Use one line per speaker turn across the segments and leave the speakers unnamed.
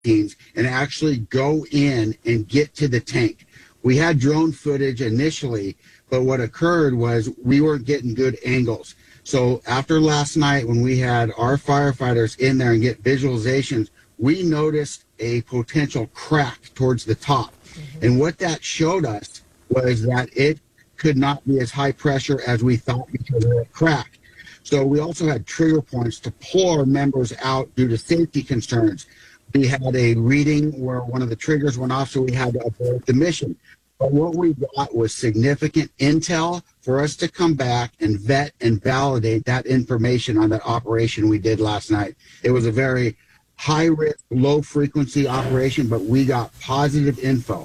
teams and actually go in and get to the tank. We had drone footage initially, but what occurred was we weren't getting good angles. So after last night, when we had our firefighters in there and get visualizations, we noticed a potential crack towards the top. Mm-hmm. And what that showed us was that it could not be as high pressure as we thought because of that crack. So we also had trigger points to pull our members out due to safety concerns. We had a reading where one of the triggers went off, so we had to abort the mission. But what we got was significant intel for us to come back and vet and validate that information on that operation we did last night. It was a very high-risk, low-frequency operation, but we got positive info.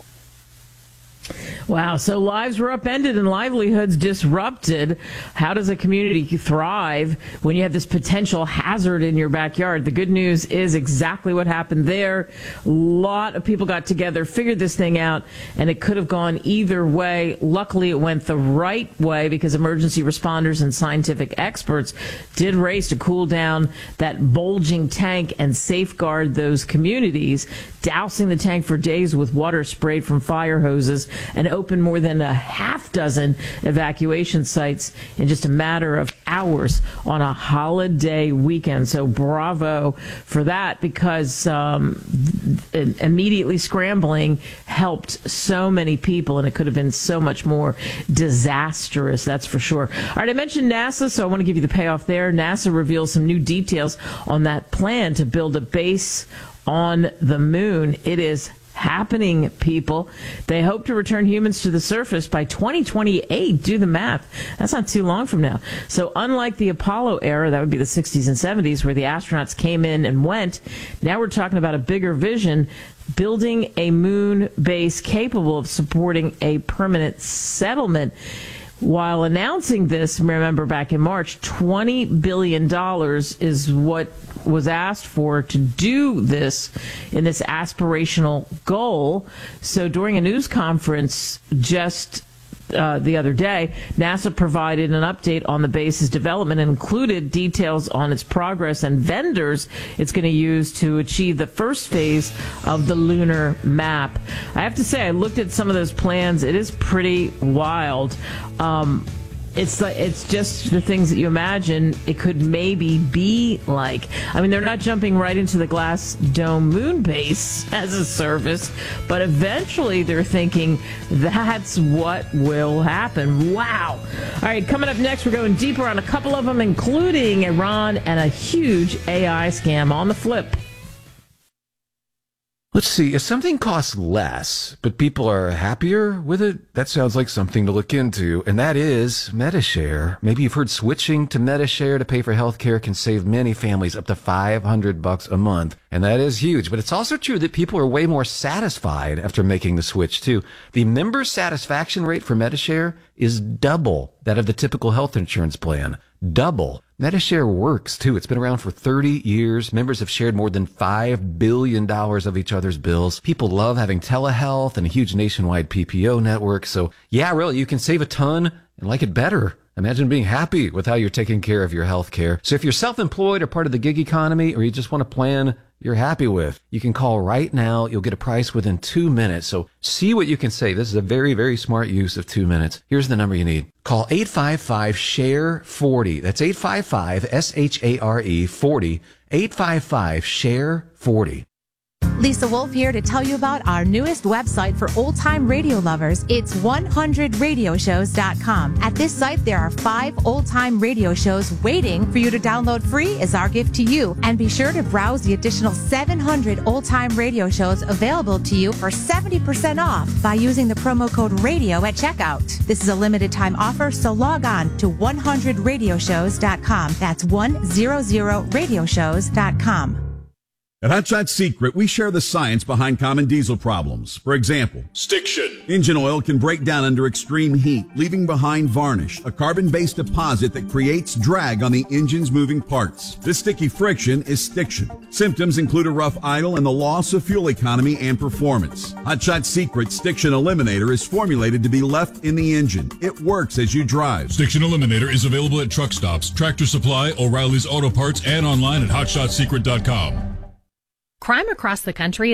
Wow. So lives were upended and livelihoods disrupted. How does a community thrive when you have this potential hazard in your backyard? The good news is exactly what happened there. A lot of people got together, figured this thing out, and it could have gone either way. Luckily, it went the right way because emergency responders and scientific experts did race to cool down that bulging tank and safeguard those communities, dousing the tank for days with water sprayed from fire hoses, and opened more than a half dozen evacuation sites in just a matter of hours on a holiday weekend. So bravo for that, because immediately scrambling helped so many people, and it could have been so much more disastrous, that's for sure. All right, I mentioned NASA, so I want to give you the payoff there. NASA reveals some new details on that plan to build a base on the moon. It is happening, people. They hope to return humans to the surface by 2028. Do the math. That's not too long from now. So unlike the Apollo era, that would be the 60s and 70s, where the astronauts came in and went, now we're talking about a bigger vision, building a moon base capable of supporting a permanent settlement. While announcing this, remember back in March, $20 billion is what was asked for to do this in this aspirational goal. So during a news conference just the other day, NASA provided an update on the base's development and included details on its progress and vendors it's going to use to achieve the first phase of the lunar map. I have to say, I looked at some of those plans. It is pretty wild. It's just the things that you imagine it could maybe be like. I mean, they're not jumping right into the glass dome moon base as a service, but eventually they're thinking that's what will happen. Wow. All right, coming up next, we're going deeper on a couple of them, including Iran and a huge AI scam on the flip.
Let's see, if something costs less, but people are happier with it, that sounds like something to look into, and that is Medi-Share. Maybe you've heard switching to Medi-Share to pay for healthcare can save many families up to $500 a month, and that is huge. But it's also true that people are way more satisfied after making the switch, too. The member satisfaction rate for Medi-Share is double that of the typical health insurance plan. Double. Medi-Share works, too. It's been around for 30 years. Members have shared more than $5 billion of each other's bills. People love having telehealth and a huge nationwide PPO network. So, yeah, really, you can save a ton and like it better. Imagine being happy with how you're taking care of your health care. So if you're self-employed or part of the gig economy, or you just want a plan you're happy with, you can call right now. You'll get a price within 2 minutes. So see what you can save. This is a very, very smart use of 2 minutes. Here's the number you need. Call 855-SHARE-40. That's 855-SHARE-40. 855-SHARE-40.
Lisa Wolf here to tell you about our newest website for old-time radio lovers. It's 100radioshows.com. At this site, there are 5 old-time radio shows waiting for you to download free as our gift to you. And be sure to browse the additional 700 old-time radio shows available to you for 70% off by using the promo code RADIO at checkout. This is a limited-time offer, so log on to 100radioshows.com. That's 100radioshows.com.
At Hot Shot Secret, we share the science behind common diesel problems. For example, stiction. Engine oil can break down under extreme heat, leaving behind varnish, a carbon-based deposit that creates drag on the engine's moving parts. This sticky friction is stiction. Symptoms include a rough idle and the loss of fuel economy and performance. Hot Shot Secret Stiction Eliminator is formulated to be left in the engine. It works as you drive.
Stiction Eliminator is available at truck stops, Tractor Supply, O'Reilly's Auto Parts, and online at hotshotsecret.com.
Crime across the country